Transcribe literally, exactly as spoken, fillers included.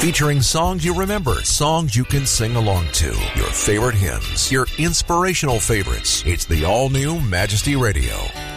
Featuring songs you remember, songs you can sing along to, your favorite hymns, your inspirational favorites. It's the all-new Majesty Radio.